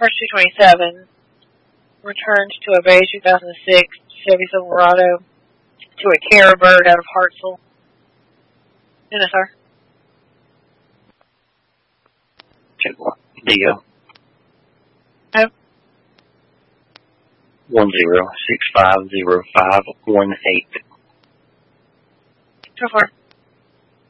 First 227 returned to a beige 2006 Chevy Silverado to a Terror Bird out of Hartselle. NSR. Check one. Dio. Oh. 10650518. Go for it.